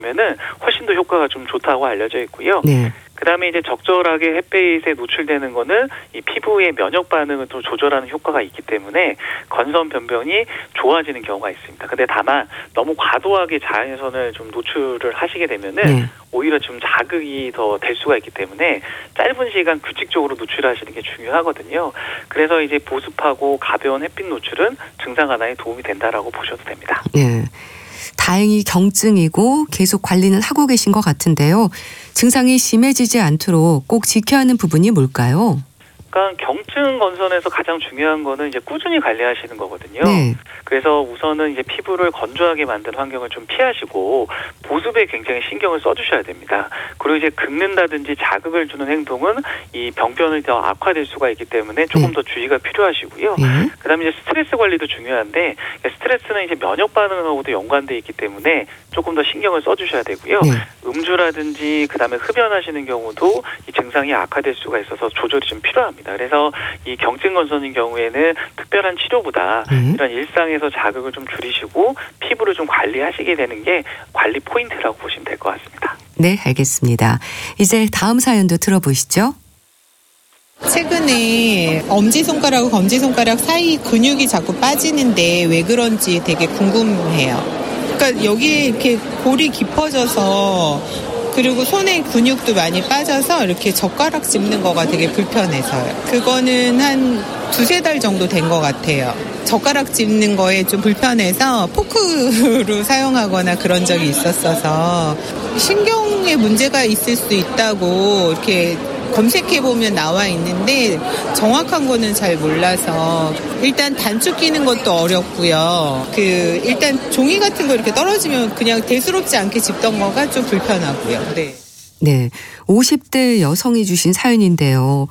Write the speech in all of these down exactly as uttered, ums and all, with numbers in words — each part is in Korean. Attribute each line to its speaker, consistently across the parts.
Speaker 1: 면은 훨씬 더 효과가 좀 좋다고 알려져 있고요.
Speaker 2: 네.
Speaker 1: 그다음에 이제 적절하게 햇빛에 노출되는 거는 이 피부의 면역 반응을 또 조절하는 효과가 있기 때문에 건선 변변이 좋아지는 경우가 있습니다. 근데 다만 너무 과도하게 자외선을 좀 노출을 하시게 되면은
Speaker 2: 네.
Speaker 1: 오히려 좀 자극이 더 될 수가 있기 때문에 짧은 시간 규칙적으로 노출하시는 게 중요하거든요. 그래서 이제 보습하고 가벼운 햇빛 노출은 증상 완화에 도움이 된다라고 보셔도 됩니다.
Speaker 2: 네. 다행히 경증이고 계속 관리는 하고 계신 것 같은데요. 증상이 심해지지 않도록 꼭 지켜야 하는 부분이 뭘까요?
Speaker 1: 그러니까 경증 건선에서 가장 중요한 거는 이제 꾸준히 관리하시는 거거든요.
Speaker 2: 네.
Speaker 1: 그래서 우선은 이제 피부를 건조하게 만든 환경을 좀 피하시고 보습에 굉장히 신경을 써주셔야 됩니다. 그리고 이제 긁는다든지 자극을 주는 행동은 이 병변이 더 악화될 수가 있기 때문에 조금
Speaker 2: 네.
Speaker 1: 더 주의가 필요하시고요.
Speaker 2: 네.
Speaker 1: 그다음에 이제 스트레스 관리도 중요한데 스트레스는 이제 면역 반응하고도 연관돼 있기 때문에 조금 더 신경을 써주셔야 되고요.
Speaker 2: 네.
Speaker 1: 음주라든지 그다음에 흡연하시는 경우도 이 증상이 악화될 수가 있어서 조절이 좀 필요합니다. 그래서 이 경증 건선인 경우에는 특별한 치료보다
Speaker 2: 네.
Speaker 1: 이런 일상에서 자극을 좀 줄이시고 피부를 좀 관리하시게 되는 게 관리 포인트라고 보시면 될 것 같습니다.
Speaker 2: 네, 알겠습니다. 이제 다음 사연도 들어보시죠.
Speaker 3: 최근에 엄지손가락과 검지손가락 사이 근육이 자꾸 빠지는데 왜 그런지 되게 궁금해요. 그러니까 여기에 이렇게 골이 깊어져서 그리고 손에 근육도 많이 빠져서 이렇게 젓가락 짚는 거가 되게 불편해서요. 그거는 한 두세 달 정도 된 것 같아요. 젓가락 짚는 거에 좀 불편해서 포크로 사용하거나 그런 적이 있었어서 신경에 문제가 있을 수 있다고 이렇게 검색해보면 나와 있는데 정확한 거는 잘 몰라서 일단 단축 끼는 것도 어렵고요. 그 일단 종이 같은 거 이렇게 떨어지면 그냥 대수롭지 않게 짚던 거가 좀 불편하고요. 네.
Speaker 2: 네, 오십 대 여성이 주신 사연인데요.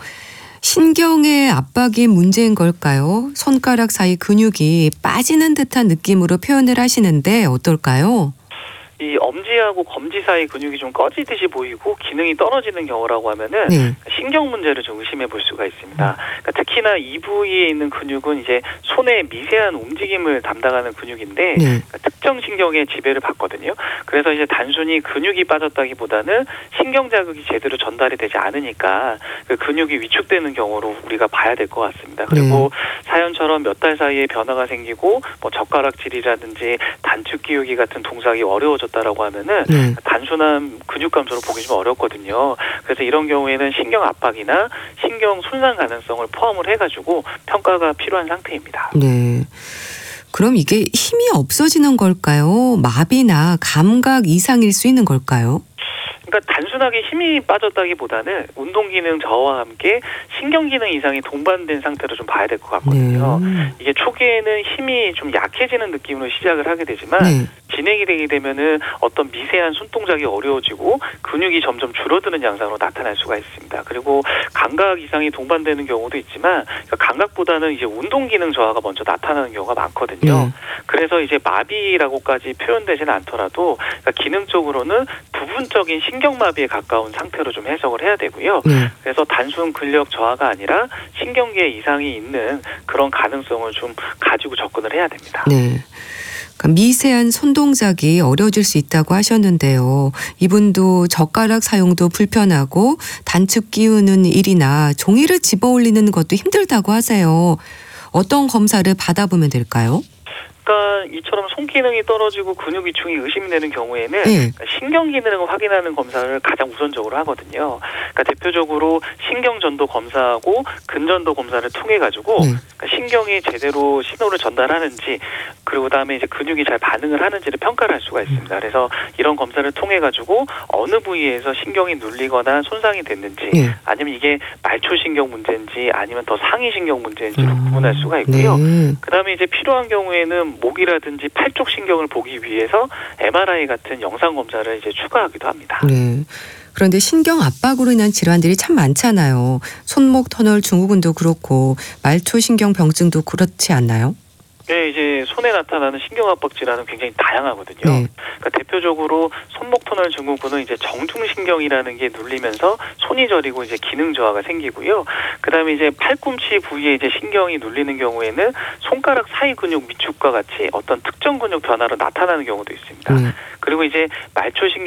Speaker 2: 신경의 압박이 문제인 걸까요? 손가락 사이 근육이 빠지는 듯한 느낌으로 표현을 하시는데 어떨까요?
Speaker 1: 이 엄지하고 검지 사이 근육이 좀 꺼지듯이 보이고 기능이 떨어지는 경우라고 하면은
Speaker 2: 네.
Speaker 1: 신경 문제를 좀 의심해 볼 수가 있습니다. 그러니까 특히나 이 부위에 있는 근육은 이제 손의 미세한 움직임을 담당하는 근육인데
Speaker 2: 네.
Speaker 1: 그러니까 특정 신경의 지배를 받거든요. 그래서 이제 단순히 근육이 빠졌다기보다는 신경 자극이 제대로 전달이 되지 않으니까 그 근육이 위축되는 경우로 우리가 봐야 될 것 같습니다. 그리고 네. 사연처럼 몇 달 사이에 변화가 생기고 뭐 젓가락질이라든지 단축 끼우기 같은 동작이 어려워졌 다라고 하면은
Speaker 2: 네.
Speaker 1: 단순한 근육 감소로 보기 좀 어렵거든요. 그래서 이런 경우에는 신경 압박이나 신경 손상 가능성을 포함을 해가지고 평가가 필요한 상태입니다.
Speaker 2: 네. 그럼 이게 힘이 없어지는 걸까요? 마비나 감각 이상일 수 있는 걸까요?
Speaker 1: 그러니까 단순하게 힘이 빠졌다기보다는 운동 기능 저하와 함께 신경 기능 이상이 동반된 상태로 좀 봐야 될 것 같거든요.
Speaker 2: 네.
Speaker 1: 이게 초기에는 힘이 좀 약해지는 느낌으로 시작을 하게 되지만
Speaker 2: 네.
Speaker 1: 진행이 되게 되면은 어떤 미세한 손동작이 어려워지고 근육이 점점 줄어드는 양상으로 나타날 수가 있습니다. 그리고 감각 이상이 동반되는 경우도 있지만 그러니까 감각보다는 이제 운동 기능 저하가 먼저 나타나는 경우가 많거든요.
Speaker 2: 네.
Speaker 1: 그래서 이제 마비라고까지 표현되지는 않더라도 그러니까 기능적으로는 부분적인 신경마비에 가까운 상태로 좀 해석을 해야 되고요.
Speaker 2: 네.
Speaker 1: 그래서 단순 근력 저하가 아니라 신경계 이상이 있는 그런 가능성을 좀 가지고 접근을 해야 됩니다.
Speaker 2: 네. 그러니까 미세한 손동작이 어려워질 수 있다고 하셨는데요. 이분도 젓가락 사용도 불편하고 단축 끼우는 일이나 종이를 집어올리는 것도 힘들다고 하세요. 어떤 검사를 받아보면 될까요?
Speaker 1: 그러니까 이처럼 손 기능이 떨어지고 근육 위축이 의심되는 경우에는
Speaker 2: 네.
Speaker 1: 신경 기능을 확인하는 검사를 가장 우선적으로 하거든요. 그러니까 대표적으로 신경전도 검사하고 근전도 검사를 통해 가지고
Speaker 2: 네.
Speaker 1: 그러니까 신경이 제대로 신호를 전달하는지 그리고 그다음에 이제 근육이 잘 반응을 하는지를 평가를 할 수가 있습니다. 그래서 이런 검사를 통해 가지고 어느 부위에서 신경이 눌리거나 손상이 됐는지
Speaker 2: 네.
Speaker 1: 아니면 이게 말초신경 문제인지 아니면 더 상위신경 문제인지를
Speaker 2: 음.
Speaker 1: 구분할 수가 있고요.
Speaker 2: 네.
Speaker 1: 그다음에 이제 필요한 경우에는 목이라든지 팔 쪽 신경을 보기 위해서 엠알아이 같은 영상 검사를 이제 추가하기도 합니다.
Speaker 2: 네. 그런데 신경 압박으로 인한 질환들이 참 많잖아요. 손목 터널 증후군도 그렇고 말초신경병증도 그렇지 않나요?
Speaker 1: 네, 이제 손에 나타나는 신경압박 질환은 굉장히 다양하거든요.
Speaker 2: 네.
Speaker 1: 그러니까 대표적으로 손목 터널 증후군은 이제 정중신경이라는 게 눌리면서 손이 저리고 이제 기능 저하가 생기고요. 그다음에 이제 팔꿈치 부위에 이제 신경이 눌리는 경우에는 손가락 사이 근육 위축과 같이 어떤 특정 근육 변화로 나타나는 경우도 있습니다.
Speaker 2: 네.
Speaker 1: 그리고 이제 말초신경